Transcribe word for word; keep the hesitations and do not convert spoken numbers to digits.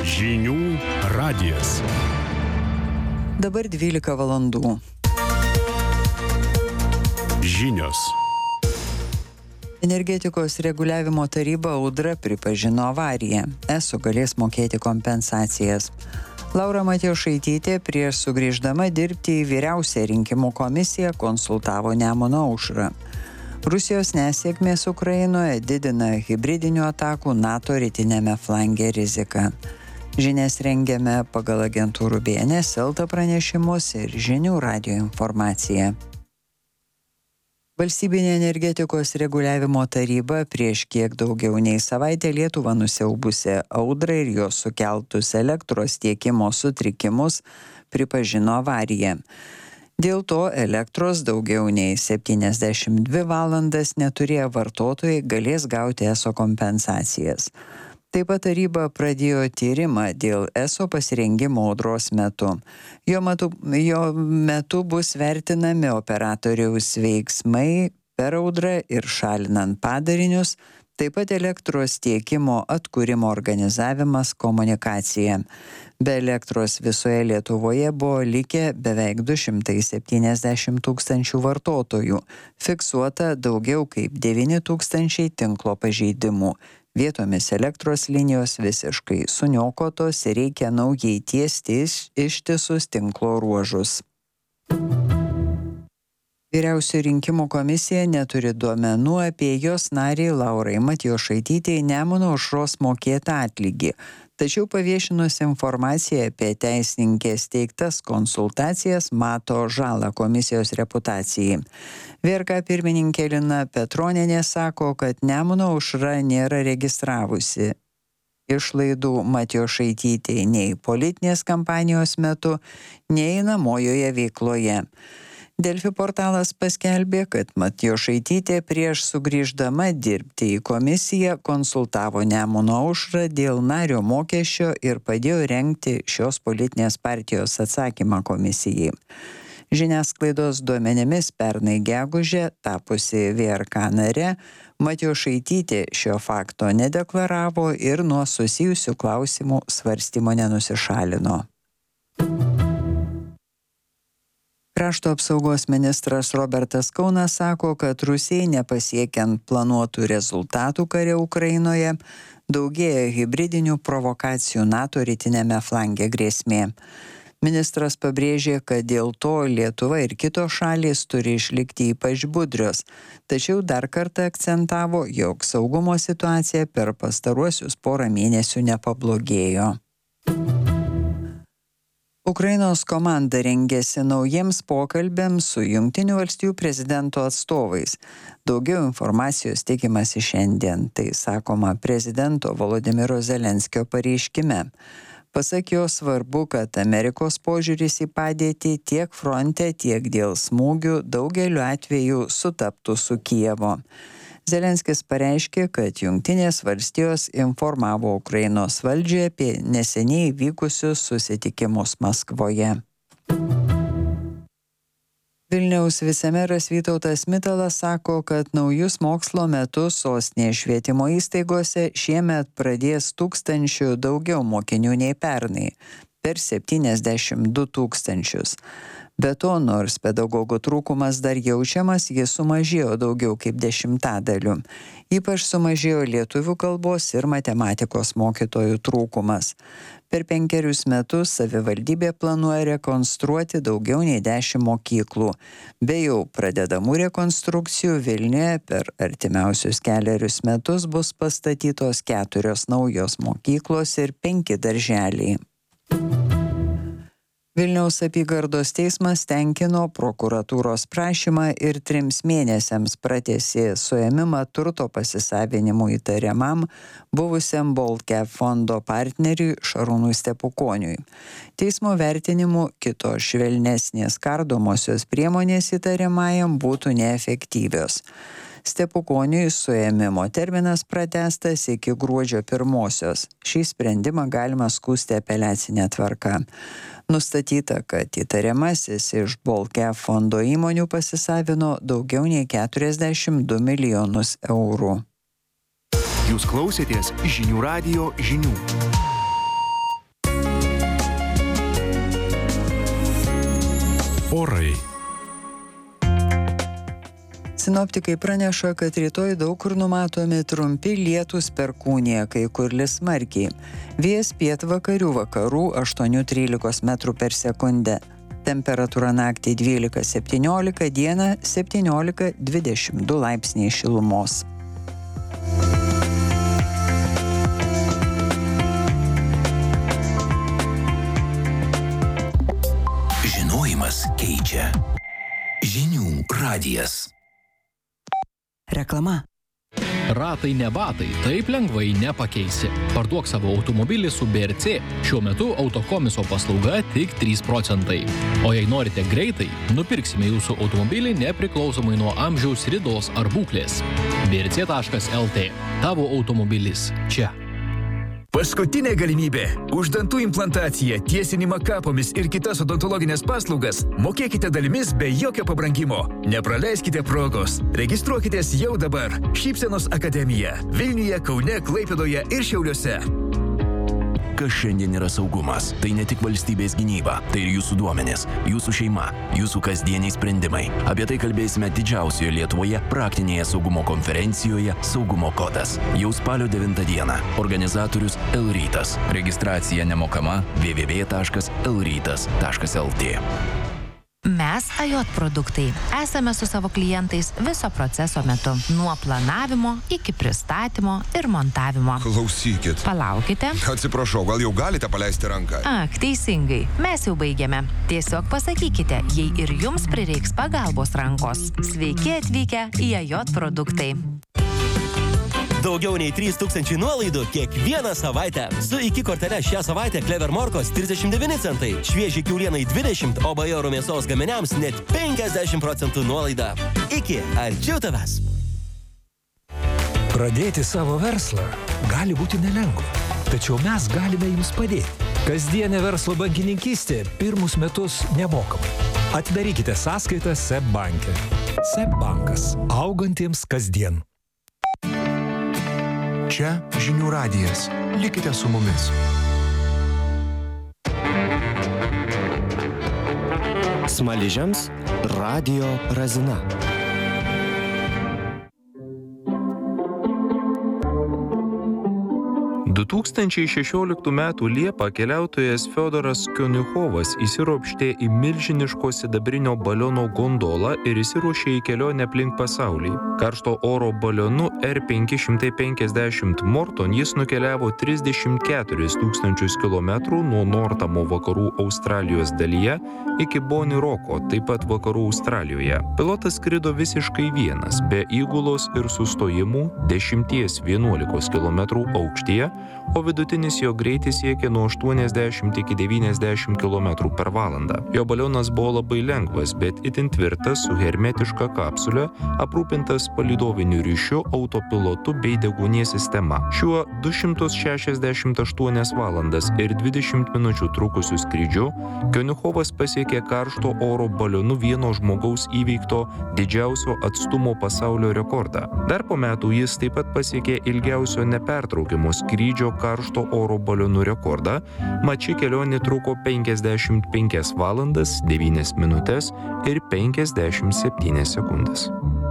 Žinių radijas. Dabar dvylika valandų. Žinios. Energetikos reguliavimo taryba Audra pripažino avariją. Eso galės mokėti kompensacijas. Laura Matjošaitytė prieš sugrįždama dirbti į vyriausią rinkimų komisiją konsultavo Nemuno aušrą. Rusijos nesėkmės Ukrainoje didina hibridinių atakų NATO rytiniame flange riziką. Žinias rengiame pagal agentūrų B N S, Elta pranešimus ir Žinių radijo informaciją. Valstybinė energetikos reguliavimo taryba prieš kiek daugiau nei savaitę Lietuvą nusiaubusią audrą ir jos sukeltus elektros tiekimo sutrikimus pripažino avariją. Dėl to elektros daugiau nei septyniasdešimt dvi valandas neturėję vartotojai galės gauti eso kompensacijas. Taip pat taryba pradėjo tyrimą dėl eso pasirengimo audros metu. Jo metu, jo metu bus vertinami operatoriaus veiksmai per audrą ir šalinant padarinius, taip pat elektros tiekimo atkūrimo organizavimas, komunikacija. Be elektros visoje Lietuvoje buvo likę beveik du šimtai septyniasdešimt tūkstančių vartotojų, fiksuota daugiau kaip devyni tūkstančiai tinklo pažeidimų. Vietomis elektros linijos visiškai suniokotos ir reikia naujai tiesti ištisus tinklo ruožus. Vyriausioji rinkimų komisija neturi duomenų apie jos narį Laurai Matjošaitytei Nemuno aušros mokėtą atlygį, tačiau paviešinus informaciją apie teisininkės teiktas konsultacijas mato žalą komisijos reputacijai. V R K pirmininkė Lina Petronienė sako, kad Nemuno aušra nėra registravusi išlaidų Matjošaitytei nei politinės kampanijos metu, nei einamojoje veikloje. Delfi portalas paskelbė, kad Matjošaitytė prieš sugrįždama dirbti į komisiją konsultavo Nemuno aušrą dėl nario mokesčio ir padėjo rengti šios politinės partijos atsakymą komisijai. Žiniasklaidos duomenimis pernai gegužę, tapusi V R K nare, Matjošaitytė šio fakto nedeklaravo ir nuo susijusių klausimų svarstymo nenusišalino. Krašto apsaugos ministras Robertas Kaunas sako, kad Rusijai nepasiekiant planuotų rezultatų kare Ukrainoje, daugėja hibridinių provokacijų NATO rytinėme flange grėsmė. Ministras pabrėžė, kad dėl to Lietuva ir kitos šalys turi išlikti ypač budrios, tačiau dar kartą akcentavo, jog saugumo situacija per pastaruosius porą mėnesių nepablogėjo. Ukrainos komanda rengėsi naujiems pokalbėms su Jungtinių valstijų prezidento atstovais. Daugiau informacijos tikimasi šiandien, tai sakoma prezidento Volodymyro Zelenskio pareiškime. Pasak jo svarbu, kad Amerikos požiūris į padėtį tiek fronte, tiek dėl smūgių daugeliu atveju sutaptų su Kijevo. Zelenskis pareiškė, kad Jungtinės valstijos informavo Ukrainos valdžią apie neseniai vykusius susitikimus Maskvoje. Vilniaus vicemeras Vytautas Mitalas sako, kad naujus mokslo metus sostinės švietimo įstaigose šiemet pradės tūkstančių daugiau mokinių nei pernai, per septyniasdešimt du tūkstančius. Be to, nors pedagogų trūkumas dar jaučiamas, jis sumažėjo daugiau kaip dešimtadaliu. Ypač sumažėjo lietuvių kalbos ir matematikos mokytojų trūkumas. Per penkerius metus savivaldybė planuoja rekonstruoti daugiau nei dešimt mokyklų. Be jau pradedamų rekonstrukcijų Vilniuje per artimiausius kelerius metus bus pastatytos keturios naujos mokyklos ir penki darželiai. Vilniaus apygardos teismas tenkino prokuratūros prašymą ir trims mėnesiams pratęsė suėmimą turto pasisavinimu įtariamam buvusiam Baltcap fondo partneriui Šarūnui Stepukoniui. Teismo vertinimu kitos švelnesnės kardomosios priemonės įtariamajam būtų neefektyvios. Stepukoniui suėmimo terminas pratęstas iki gruodžio pirmosios. Šį sprendimą galima skųsti apeliacinę tvarką. Nustatyta, kad įtariamasis iš Baltcap fondo įmonių pasisavino daugiau nei keturiasdešimt du milijonus eurų. Jūs klausėtės Žinių radijo žinių. Sinoptikai praneša, kad rytoj daug kur numatomi trumpi lietūs perkūnija, kai kur lis smarkiai. Vėjas pietvakarių vakarų aštuoni trylika metrų per sekundę. Temperatūra naktį dvylika septyniolika, dieną septyniolika dvidešimt du laipsniai šilumos. Žinojimas keičia. Žinių radijas. Reklama. Ratai ne batai, taip lengvai nepakeisi. Parduok savo automobilį su B R C. Šiuo metu autokomiso paslauga tik trys procentai. O jei norite greitai, nupirksime jūsų automobilį nepriklausomai nuo amžiaus, ridos ar būklės. B R C taškas L T. Tavo automobilis čia. Paskutinė galimybė. Už dantų implantaciją, tiesinimą kapomis ir kitas odontologinės paslaugas mokėkite dalimis be jokio pabrangimo. Nepraleiskite progos. Registruokitės jau dabar. Šypsenos akademija. Vilniuje, Kaune, Klaipėdoje ir Šiauliuose. Kas šiandien yra saugumas? Tai ne tik valstybės gynyba, tai ir jūsų duomenės, jūsų šeima, jūsų kasdieniai sprendimai. Apie tai kalbėsime didžiausioje Lietuvoje praktinėje saugumo konferencijoje Saugumo kodas. Jau spalio devintą dieną. Organizatorius L-Rytas. Registracija nemokama w w w taškas l rytas taškas l t. Mes Ajot produktai. Esame su savo klientais viso proceso metu. Nuo planavimo iki pristatymo ir montavimo. Klausykit. Palaukite. Atsiprašau, gal jau galite paleisti ranką? Ak, teisingai. Mes jau baigėme. Tiesiog pasakykite, jei ir jums prireiks pagalbos rankos. Sveiki atvykę į Ajot produktai. Daugiau nei trys tūkstančiai nuolaidų kiekvieną savaitę. Su iki kortele šią savaitę Klever morkos trisdešimt devyni centai, švieži kiaulienai dvidešimt, o bajorų mėsos gaminiams net penkiasdešimt procentų nuolaida. Iki, arčiau tavęs. Pradėti savo verslą gali būti nelengva, tačiau mes galime jums padėti. Kasdienė verslo bankininkystė pirmus metus nemokamai. Atidarykite sąskaitą S E B banke. S E B bankas. Augantiems kasdien. Čia Žinių radijas. Likite su mumis. Smaližiams radijo razina. du tūkstančiai šešioliktų metų Liepą keliautojas Fiodoras Kioniuchovas įsiropštė į milžiniško sidabrinio baliono gondolą ir įsiruošė į kelionę aplink pasaulį. Karšto oro balionu R penki šimtai penkiasdešimt Morton jis nukeliavo trisdešimt keturis tūkstančius kilometrų nuo Nortamo vakarų Australijos dalyje iki Boni Roko, taip pat vakarų Australijoje. Pilotas skrido visiškai vienas, be įgulos ir sustojimų dešimties vienuolikos kilometrų aukštyje, o vidutinis jo greitis siekė nuo aštuoniasdešimt iki devyniasdešimt kilometrų per valandą. Jo balionas buvo labai lengvas, bet itin tvirtas su hermetiška kapsulė, aprūpintas palydoviniu ryšiu, autopilotu bei deguonies sistema. Šiuo du šimtus šešiasdešimt aštuonias valandas ir dvidešimt minučių trukusiu skrydžiu Kioniuchovas pasiekė karšto oro balionu vieno žmogaus įveikto didžiausio atstumo pasaulio rekordą. Dar po metų jis taip pat pasiekė ilgiausio nepertraukimo skrydžio karšto oro balionų rekordą, mat ši kelionė truko penkiasdešimt penkias valandas, devynias minutes ir penkiasdešimt septynias sekundes.